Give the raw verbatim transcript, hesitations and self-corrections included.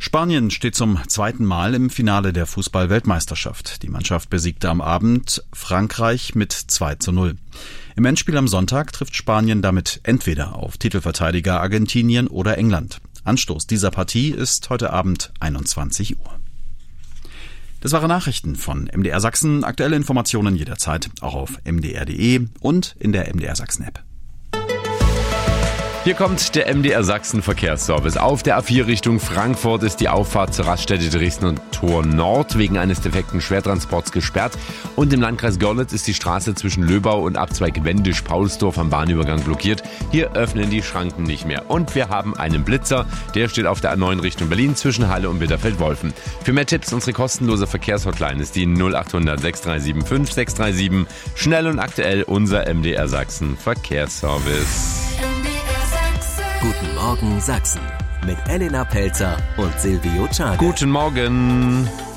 Spanien steht zum zweiten Mal im Finale der Fußball-Weltmeisterschaft. Die Mannschaft besiegte am Abend Frankreich mit zwei zu null. Im Endspiel am Sonntag trifft Spanien damit entweder auf Titelverteidiger Argentinien oder England. Anstoß dieser Partie ist heute Abend einundzwanzig Uhr. Das waren Nachrichten von M D R Sachsen. Aktuelle Informationen jederzeit auch auf m d r punkt d e und in der M D R Sachsen App. Hier kommt der M D R Sachsen Verkehrsservice. Auf der A vier Richtung Frankfurt ist die Auffahrt zur Raststätte Dresden und Tor Nord wegen eines defekten Schwertransports gesperrt. Und im Landkreis Görlitz ist die Straße zwischen Löbau und Abzweig Wendisch-Paulsdorf am Bahnübergang blockiert. Hier öffnen die Schranken nicht mehr. Und wir haben einen Blitzer, der steht auf der A neun Richtung Berlin zwischen Halle und Bitterfeld-Wolfen. Für mehr Tipps unsere kostenlose Verkehrshotline ist die null acht hundert sechs drei sieben fünf sechs drei sieben. Schnell und aktuell unser M D R Sachsen Verkehrsservice. Guten Morgen Sachsen mit Elena Pelzer und Silvio Czarne. Guten Morgen.